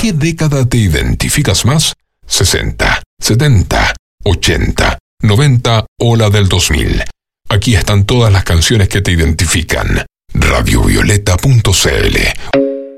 qué década te identificas más? ¿60, 70, 80, 90 o la del 2000? Aquí están todas las canciones que te identifican. radiovioleta.cl